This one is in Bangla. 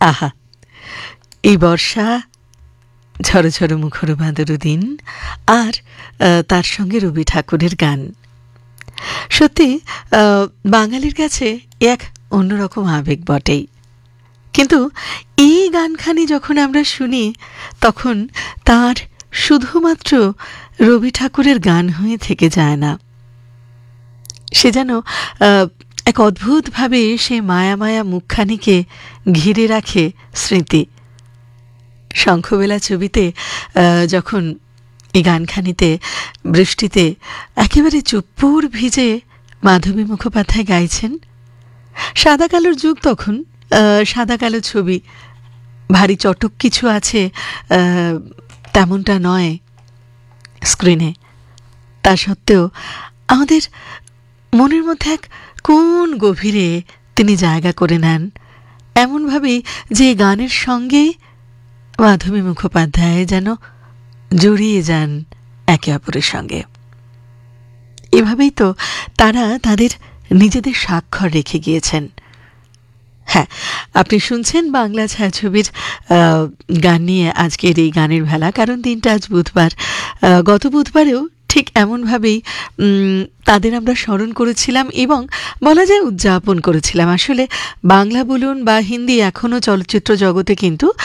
আহা, এই বর্ষা, ঝড়ো ঝড়ো মুখর বাঁদরু দিন, আর তার সঙ্গে রবি ঠাকুরের গান। সত্যি বাঙালির কাছে এক অন্যরকম আবেগ বটেই। কিন্তু এই গানখানি যখন আমরা শুনি, তখন তার শুধুমাত্র রবি ঠাকুরের গান হয়ে থেকে যায় না। সে যেন এক অদ্ভুতভাবে সে মায়া মায়া মুখখানিকে ঘিরে রাখে স্মৃতি। শঙ্খবেলা ছবিতে যখন এই গানখানিতে বৃষ্টিতে একেবারে চুপ্পুর ভিজে মাধবী মুখোপাধ্যায় গাইছেন, সাদা কালোর যুগ তখন, সাদা কালো ছবি, ভারী চটক কিছু আছে তেমনটা নয় স্ক্রিনে। তা সত্ত্বেও আমাদের মনের মধ্যে এক কোন গভীরে তিনি জায়গা করে নেন, এমনভাবেই যে গানের সঙ্গে মাধবী মুখোপাধ্যায় যেন জড়িয়ে যান একে অপরের সঙ্গে। এভাবেই তো তারা তাদের নিজেদের স্বাক্ষর রেখে গিয়েছেন। হ্যাঁ, আপনি শুনছেন বাংলা ছায়াছবির গান নিয়ে আজকের এই গানের ভেলা, কারণ দিনটা আজ বুধবার। গত বুধবারেও ঠিক এমনভাবেই তাদের আমরা স্মরণ করেছিলাম এবং বলা যায় উদযাপন করেছিলাম। আসলে বাংলা বলুন বা হিন্দি, এখনও চলচ্চিত্র জগতে কিন্তু